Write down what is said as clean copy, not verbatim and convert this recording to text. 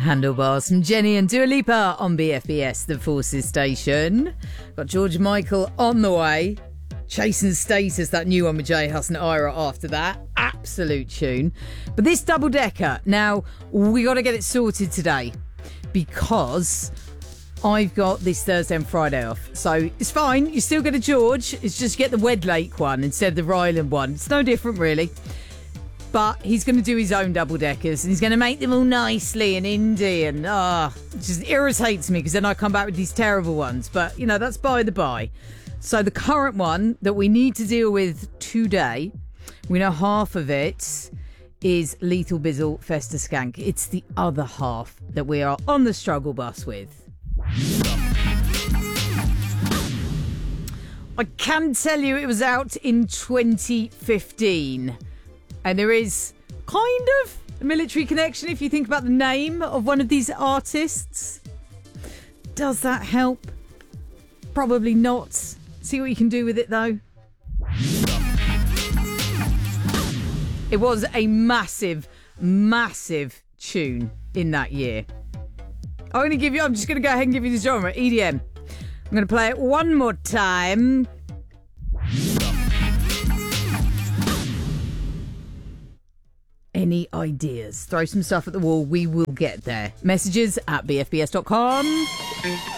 Handlebars from Jenny and Dua Lipa on BFBS, the Forces station. Got George Michael on the way. Chasing Status, that new one with J Hus and Ira after that. Absolute tune. But this double-decker, now, we got to get it sorted today because I've got this Thursday and Friday off. So it's fine. You still get a George. It's just get the Wedlake one instead of the Ryland one. It's no different, really. But he's going to do his own double-deckers and he's going to make them all nicely and indie and it just irritates me because then I come back with these terrible ones. But, you know, that's by the by. So the current one that we need to deal with today, we know half of it is Lethal Bizzle Festa Skank. It's the other half that we are on the struggle bus with. I can tell you it was out in 2015. And there is kind of a military connection if you think about the name of one of these artists. Does that help? Probably not. See what you can do with it, though. It was a massive, massive tune in that year. I'm just going to go ahead and give you the genre, EDM. I'm going to play it one more time. Any ideas? Throw some stuff at the wall. We will get there. Messages at bfbs.com.